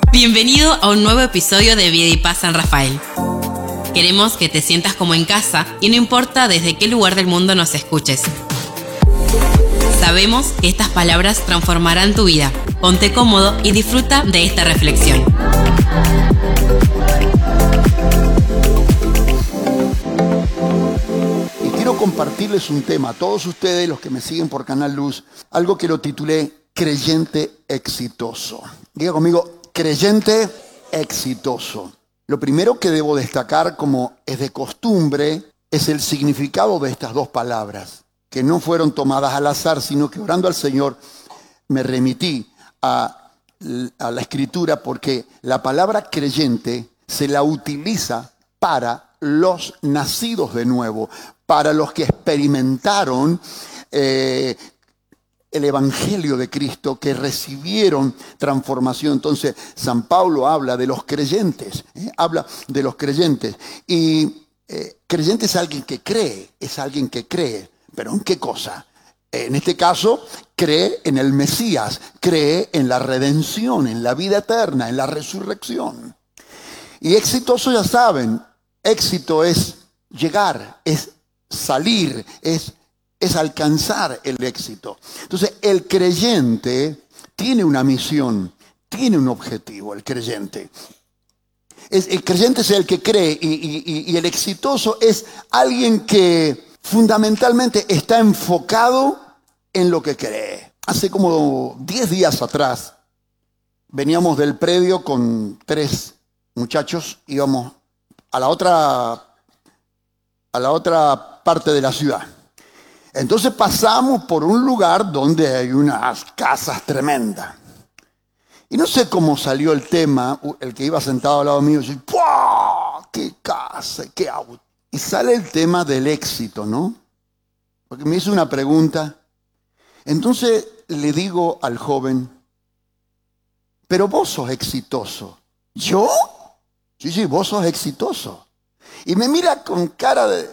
Bienvenido a un nuevo episodio de Vida y Paz San Rafael. Queremos que te sientas como en casa y no importa desde qué lugar del mundo nos escuches. Sabemos que estas palabras transformarán tu vida. Ponte cómodo y disfruta de esta reflexión. Y quiero compartirles un tema a todos ustedes, los que me siguen por Canal Luz, algo que lo titulé Creyente Exitoso. Diga conmigo, creyente exitoso. Lo primero que debo destacar, como es de costumbre, es el significado de estas dos palabras, que no fueron tomadas al azar, sino que orando al Señor me remití a la Escritura, porque la palabra creyente se la utiliza para los nacidos de nuevo, para los que experimentaron el Evangelio de Cristo, que recibieron transformación. Entonces, San Pablo habla de los creyentes, habla de los creyentes. Y creyente es alguien que cree, ¿Pero en qué cosa? En este caso, cree en el Mesías, cree en la redención, en la vida eterna, en la resurrección. Y exitoso, ya saben, éxito es llegar, es salir, es alcanzar el éxito. Entonces, el creyente tiene una misión, tiene un objetivo, el creyente. El creyente es el que cree y el exitoso es alguien que fundamentalmente está enfocado en lo que cree. Hace como 10 días atrás veníamos del predio con 3 muchachos, íbamos a la otra parte de la ciudad. Entonces pasamos por un lugar donde hay unas casas tremendas. Y no sé cómo salió el tema, el que iba sentado al lado mío, dice, ¡puah! ¡Qué casa, qué auto! Y sale el tema del éxito, ¿no? Porque me hizo una pregunta. Entonces le digo al joven, pero vos sos exitoso. ¿Yo? Sí, vos sos exitoso. Y me mira con cara de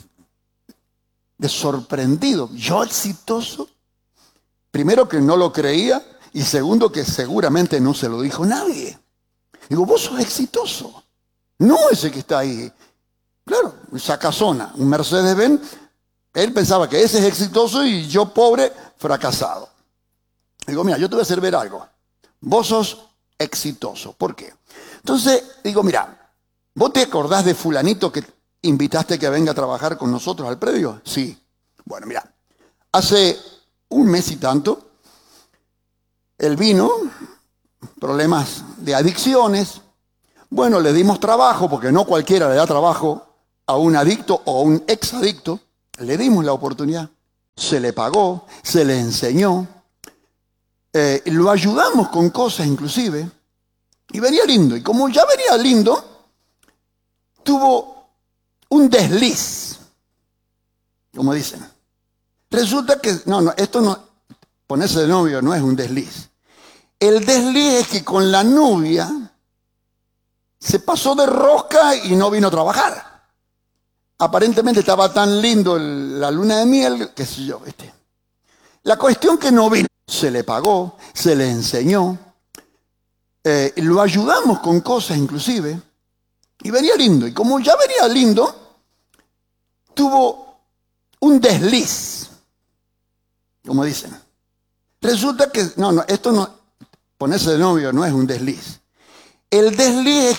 sorprendido. ¿Yo exitoso? Primero, que no lo creía, y segundo, que seguramente no se lo dijo nadie. Digo, vos sos exitoso. No ese que está ahí. Claro, esa casona, un Mercedes-Benz. Él pensaba que ese es exitoso y yo, pobre, fracasado. Digo, mira, yo te voy a hacer ver algo. Vos sos exitoso. ¿Por qué? Entonces, digo, mira, ¿vos te acordás de fulanito que invitaste que venga a trabajar con nosotros al predio? Sí. Bueno, mira, hace un mes y tanto, él vino, problemas de adicciones. Bueno, le dimos trabajo, porque no cualquiera le da trabajo a un adicto o a un exadicto. Le dimos la oportunidad, se le pagó, se le enseñó, lo ayudamos con cosas inclusive, y venía lindo. Y como ya venía lindo, tuvo un desliz, como dicen. Resulta que, esto no, ponerse de novio no es un desliz. El desliz es que con la novia se pasó de rosca y no vino a trabajar. Aparentemente estaba tan lindo la luna de miel, qué sé yo, ¿viste? La cuestión que no vino, se le pagó, se le enseñó, lo ayudamos con cosas inclusive, y venía lindo. Y como ya venía lindo, tuvo un desliz, como dicen. Resulta que, esto no, ponerse de novio no es un desliz. El desliz es